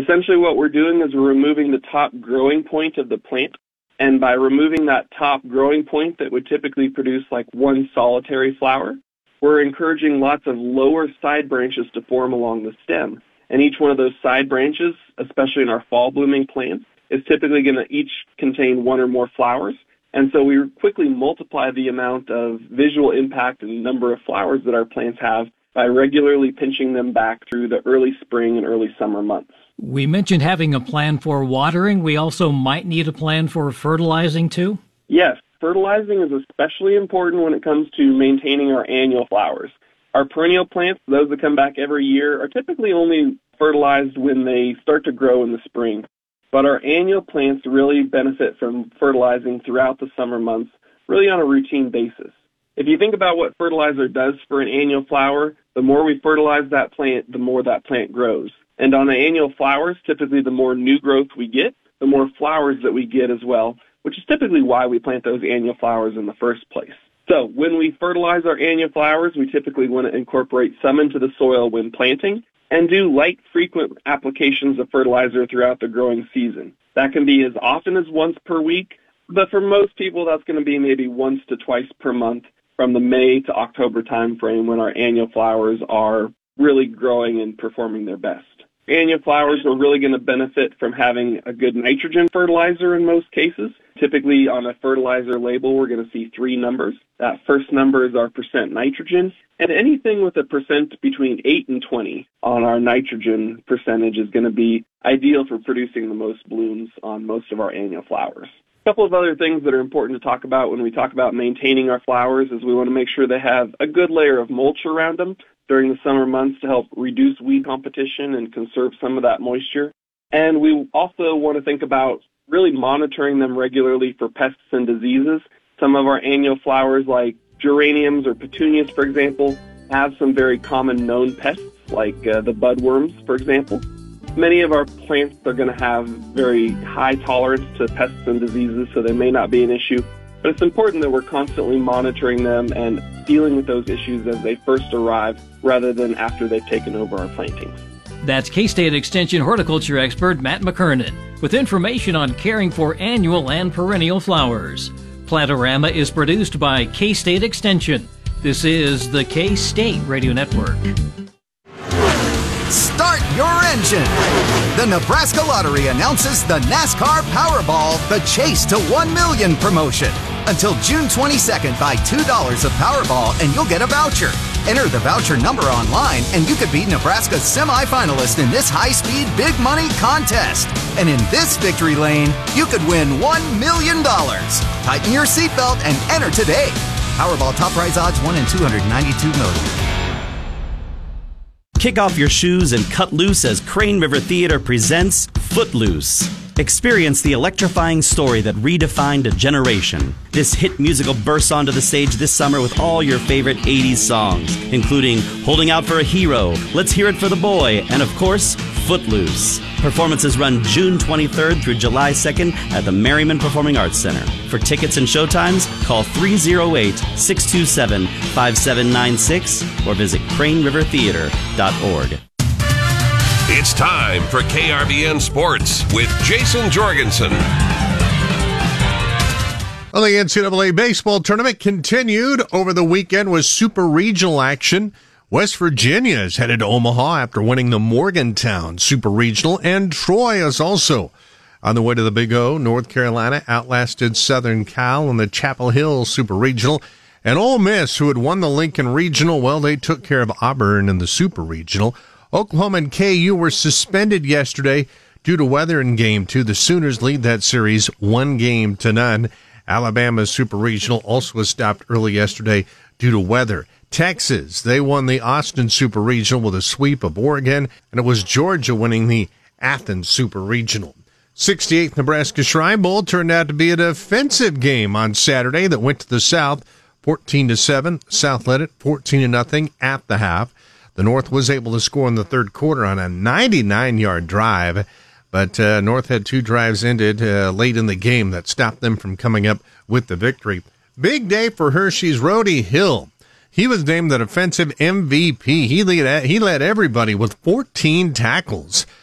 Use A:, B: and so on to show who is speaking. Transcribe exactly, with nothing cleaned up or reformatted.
A: Essentially what we're doing is we're removing the top growing point of the plant, and by removing that top growing point that would typically produce like one solitary flower, we're encouraging lots of lower side branches to form along the stem. And each one of those side branches, especially in our fall blooming plants, is typically going to each contain one or more flowers. And so we quickly multiply the amount of visual impact and number of flowers that our plants have by regularly pinching them back through the early spring and early summer months.
B: We mentioned having a plan for watering. We also might need a plan for fertilizing too?
A: Yes, fertilizing is especially important when it comes to maintaining our annual flowers. Our perennial plants, those that come back every year, are typically only fertilized when they start to grow in the spring. But our annual plants really benefit from fertilizing throughout the summer months, really on a routine basis. If you think about what fertilizer does for an annual flower, the more we fertilize that plant, the more that plant grows. And on the annual flowers, typically the more new growth we get, the more flowers that we get as well, which is typically why we plant those annual flowers in the first place. So when we fertilize our annual flowers, we typically want to incorporate some into the soil when planting and do light, frequent applications of fertilizer throughout the growing season. That can be as often as once per week, but for most people, that's going to be maybe once to twice per month from the May to October timeframe when our annual flowers are really growing and performing their best. Annual flowers are really going to benefit from having a good nitrogen fertilizer in most cases. Typically on a fertilizer label, we're going to see three numbers. That first number is our percent nitrogen, and anything with a percent between eight and twenty on our nitrogen percentage is going to be ideal for producing the most blooms on most of our annual flowers. A couple of other things that are important to talk about when we talk about maintaining our flowers is we want to make sure they have a good layer of mulch around them during the summer months to help reduce weed competition and conserve some of that moisture. And we also want to think about really monitoring them regularly for pests and diseases. Some of our annual flowers, like geraniums or petunias, for example, have some very common known pests, like uh, the budworms, for example. Many of our plants are going to have very high tolerance to pests and diseases, so they may not be an issue. But it's important that we're constantly monitoring them and dealing with those issues as they first arrive rather than after they've taken over our plantings.
B: That's K-State Extension horticulture expert Matt McKernan with information on caring for annual and perennial flowers. Plantorama is produced by K-State Extension. This is the K-State Radio Network.
C: Start your engine! The Nebraska Lottery announces the NASCAR Powerball The Chase to one million promotion. Until June twenty-second, buy two dollars of Powerball and you'll get a voucher. Enter the voucher number online and you could be Nebraska's semifinalist in this high-speed big money contest. And in this victory lane, you could win one million dollars. Tighten your seatbelt and enter today. Powerball top prize odds one in two hundred ninety-two million.
D: Kick off your shoes and cut loose as Crane River Theater presents Footloose. Experience the electrifying story that redefined a generation. This hit musical bursts onto the stage this summer with all your favorite eighties songs, including Holding Out for a Hero, Let's Hear It for the Boy, and of course, Footloose. Performances run June twenty-third through July second at the Merriman Performing Arts Center. For tickets and showtimes, call three oh eight, six two seven, five seven nine six or visit crane river theater dot org.
E: It's time for K R B N Sports with Jason Jorgensen.
F: Well, the N C double A baseball tournament continued over the weekend with super regional action. West Virginia is headed to Omaha after winning the Morgantown Super Regional, and Troy is also on the way to the Big O. North Carolina outlasted Southern Cal in the Chapel Hill Super Regional, and Ole Miss, who had won the Lincoln Regional, well, they took care of Auburn in the Super Regional. Oklahoma and K U were suspended yesterday due to weather in Game two. The Sooners lead that series one game to none. Alabama's Super Regional also was stopped early yesterday due to weather. Texas, they won the Austin Super Regional with a sweep of Oregon, and it was Georgia winning the Athens Super Regional. sixty-eighth Nebraska Shrine Bowl turned out to be a defensive game on Saturday that went to the South, fourteen to seven. South led it fourteen to nothing at the half. The North was able to score in the third quarter on a ninety-nine-yard drive, but uh, North had two drives ended uh, late in the game that stopped them from coming up with the victory. Big day for Hershey's Rhodey Hill. He was named the defensive M V P. He led, he led everybody with fourteen tackles.